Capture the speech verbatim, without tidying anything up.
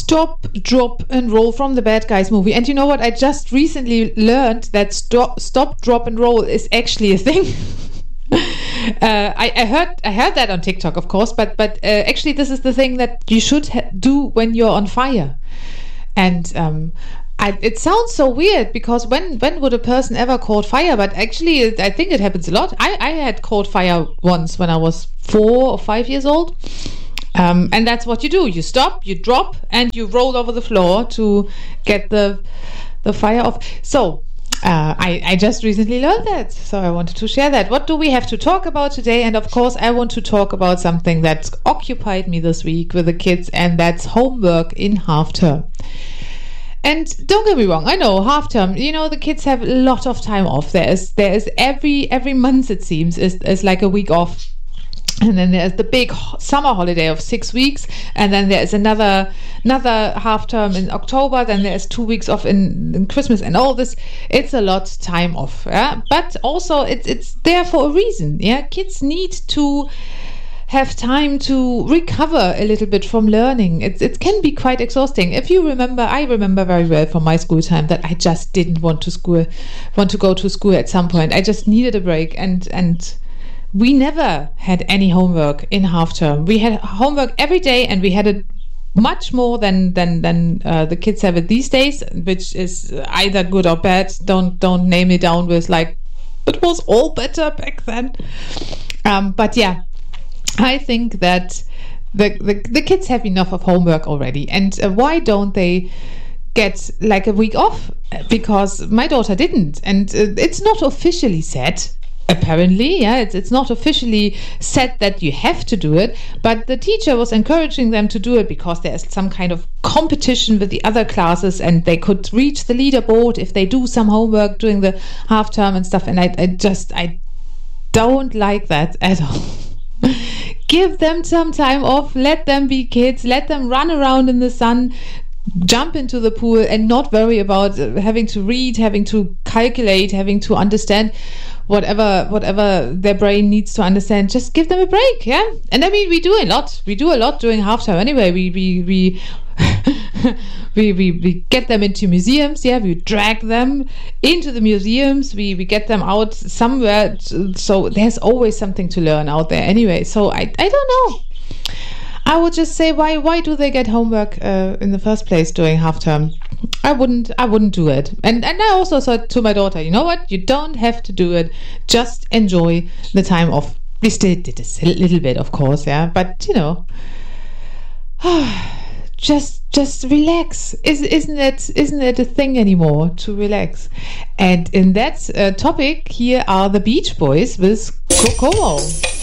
Stop, Drop and Roll from the Bad Guys movie. And you know what? I just recently learned that stop, stop drop and roll is actually a thing. uh, I, I heard I heard that on TikTok, of course, but but uh, actually this is the thing that you should ha- do when you're on fire. And um, I, it sounds so weird because when when would a person ever caught fire? But actually, it, I think it happens a lot. I, I had caught fire once when I was four or five years old. Um, and that's what you do. You stop, you drop, and you roll over the floor to get the the fire off. So uh, I, I just recently learned that. So I wanted to share that. What do we have to talk about today? And of course, I want to talk about something that's occupied me this week with the kids, and that's homework in half term. And don't get me wrong, I know half term, you know, the kids have a lot of time off. There is there is every every month, it seems, is is like a week off. And then there's the big summer holiday of six weeks, and then there's another another half term in October. Then there's two weeks off in, in Christmas, and all this. It's a lot of time off, yeah. But also, it's it's there for a reason, yeah. Kids need to have time to recover a little bit from learning. It it can be quite exhausting. If you remember, I remember very well from my school time that I just didn't want to school, want to go to school at some point. I just needed a break, and and. We never had any homework in half term. We had homework every day, and we had it much more than than than uh, the kids have it these days, which is either good or bad. Don't don't name it down with like it was all better back then. Um, but yeah, I think that the, the the kids have enough of homework already, and uh, why don't they get like a week off? Because my daughter didn't, and uh, it's not officially said. Apparently, yeah, it's it's not officially said that you have to do it, but the teacher was encouraging them to do it because there's some kind of competition with the other classes, and they could reach the leaderboard if they do some homework during the half term and stuff. And I, I just I don't like that at all. Give them some time off. Let them be kids. Let them run around in the sun. Jump into the pool and not worry about having to read, having to calculate, having to understand whatever whatever their brain needs to understand. Just give them a break, yeah. And I mean, we do a lot. We do a lot during half time anyway. We we we we, we we get them into museums, yeah. We drag them into the museums. We we get them out somewhere. So there's always something to learn out there anyway. So I I don't know. I would just say, why why do they get homework uh, in the first place during half term? I wouldn't I wouldn't do it. And and I also said to my daughter, you know what? You don't have to do it. Just enjoy the time off. We still did a little bit, of course, yeah. But you know, just just relax. Is isn't it isn't it a thing anymore to relax? And in that uh, topic, here are the Beach Boys with Kokomo.